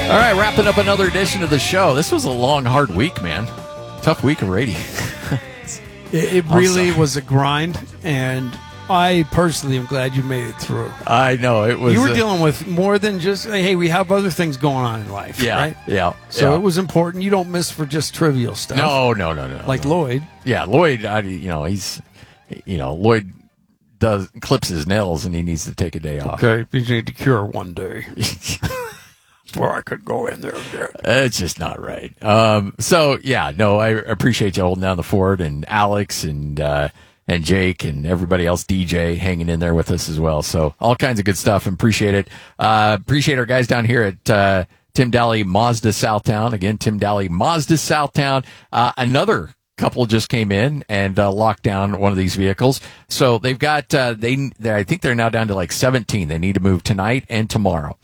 All right, wrapping up another edition of the show. This was a long, hard week, man. Tough week of radio. It really was a grind, and I personally am glad you made it through. I know it was. You were dealing with more than just, hey, we have other things going on in life, right? Yeah. So it was important. You don't miss for just trivial stuff. No. Like Lloyd. Yeah, Lloyd. Lloyd clips his nails, and he needs to take a day off. Okay, you need to cure one day. Before I could go in there again. It's just not right. I appreciate you holding down the fort, and Alex and Jake and everybody else, DJ, hanging in there with us as well. So all kinds of good stuff, and appreciate it. Appreciate our guys down here at Tim Daly Mazda Southtown. Again, Tim Daly Mazda Southtown. Another couple just came in and locked down one of these vehicles. So they've got I think they're now down to like 17. They need to move tonight and tomorrow.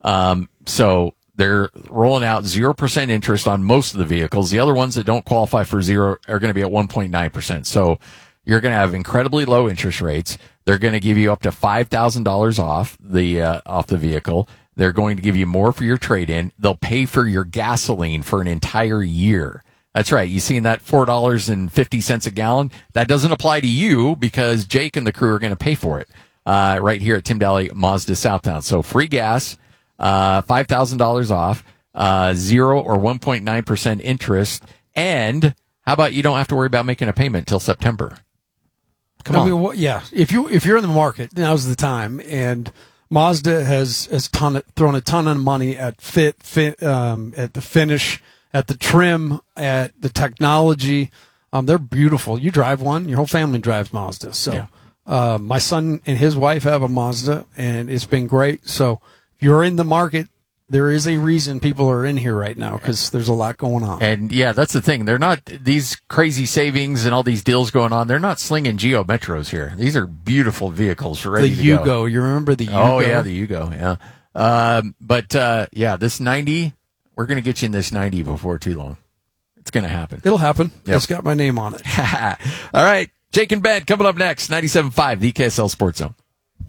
So they're rolling out 0% interest on most of the vehicles. The other ones that don't qualify for 0 are going to be at 1.9%. So you're going to have incredibly low interest rates. They're going to give you up to $5,000 off the vehicle. They're going to give you more for your trade-in. They'll pay for your gasoline for an entire year. That's right. You seen that $4.50 a gallon? That doesn't apply to you because Jake and the crew are going to pay for it, right here at Tim Daly Mazda Southtown. So free gas. $5,000 off, 0 or 1.9% interest, and how about you don't have to worry about making a payment till September? Come on. If you're in the market, now's the time. And Mazda has thrown a ton of money at at the finish, at the trim, at the technology. They're beautiful. You drive one, your whole family drives Mazda. So my son and his wife have a Mazda, and it's been great. So you're in the market, there is a reason people are in here right now because there's a lot going on. And, that's the thing. They're not these crazy savings and all these deals going on. They're not slinging Geo Metros here. These are beautiful vehicles ready to go. The Yugo. You remember the Yugo? Oh, yeah, the Yugo, yeah. This 90, we're going to get you in this 90 before too long. It's going to happen. It'll happen. Yep. It's got my name on it. All right, Jake and Ben coming up next, 97.5, the KSL Sports Zone.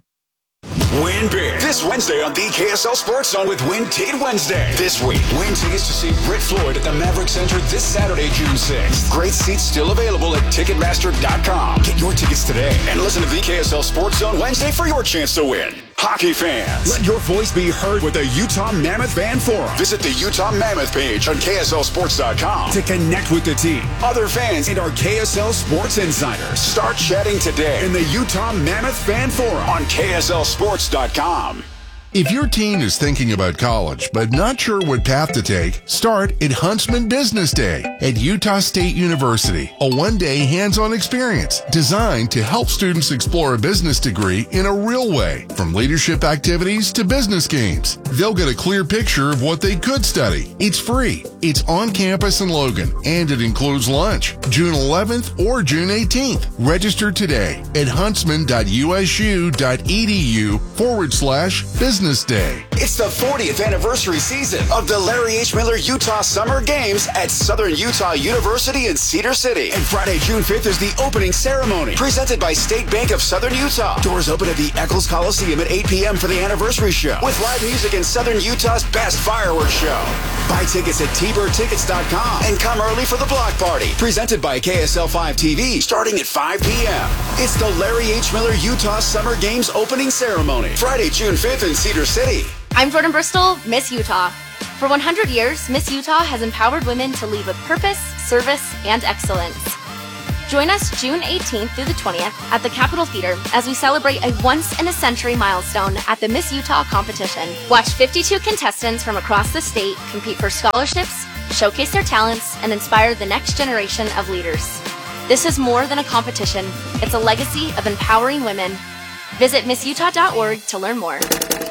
Win big this Wednesday on the KSL Sports Zone with Win Ticket Wednesday. This week, win tickets to see Britt Floyd at the Maverick Center this Saturday, June 6th. Great seats still available at Ticketmaster.com. Get your tickets today and listen to the KSL Sports Zone Wednesday for your chance to win. Hockey fans, let your voice be heard with the Utah Mammoth Fan Forum. Visit the Utah Mammoth page on KSLSports.com to connect with the team, other fans, and our KSL Sports insiders. Start chatting today in the Utah Mammoth Fan Forum on KSLSports.com. If your teen is thinking about college but not sure what path to take, start at Huntsman Business Day at Utah State University, a one-day hands-on experience designed to help students explore a business degree in a real way, from leadership activities to business games. They'll get a clear picture of what they could study. It's free. It's on campus in Logan, and it includes lunch, June 11th or June 18th. Register today at huntsman.usu.edu/business day. It's the 40th anniversary season of the Larry H. Miller Utah Summer Games at Southern Utah University in Cedar City. And Friday, June 5th is the opening ceremony presented by State Bank of Southern Utah. Doors open at the Eccles Coliseum at 8 p.m. for the anniversary show with live music and Southern Utah's best fireworks show. Buy tickets at tbirdtickets.com and come early for the block party presented by KSL 5 TV starting at 5 p.m. It's the Larry H. Miller Utah Summer Games opening ceremony Friday, June 5th in Cedar City. I'm Jordan Bristol, Miss Utah. For 100 years, Miss Utah has empowered women to lead with purpose, service, and excellence. Join us June 18th through the 20th at the Capitol Theater as we celebrate a once-in-a-century milestone at the Miss Utah competition. Watch 52 contestants from across the state compete for scholarships, showcase their talents, and inspire the next generation of leaders. This is more than a competition. It's a legacy of empowering women. Visit MissUtah.org to learn more.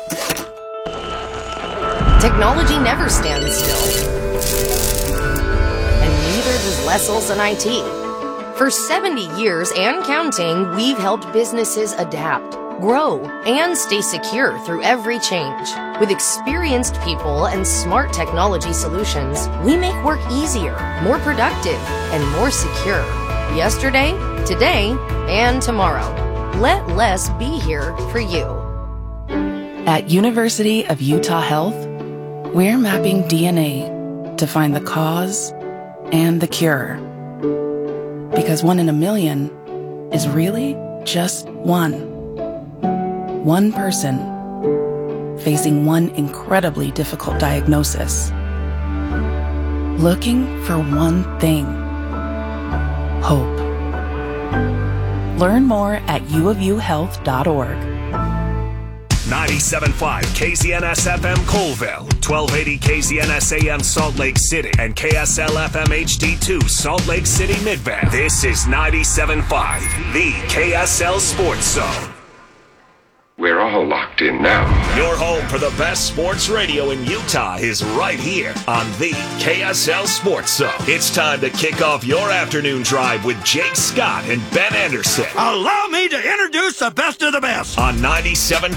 Technology never stands still. And neither does Les Olson IT. For 70 years and counting, we've helped businesses adapt, grow, and stay secure through every change. With experienced people and smart technology solutions, we make work easier, more productive, and more secure. Yesterday, today, and tomorrow. Let Les be here for you. At University of Utah Health, We're mapping DNA to find the cause and the cure. Because 1 in a million is really just one. One person facing one incredibly difficult diagnosis. Looking for one thing. Hope. Learn more at uofuhealth.org. 97.5 KZNS FM Colville, 1280 KZNS AM Salt Lake City, and KSL FM HD2 Salt Lake City Midvale. This is 97.5, the KSL Sports Zone. We're all locked in now. Your home for the best sports radio in Utah is right here on the KSL Sports Zone. It's time to kick off your afternoon drive with Jake Scott and Ben Anderson. Allow me to introduce the best of the best. On 97.5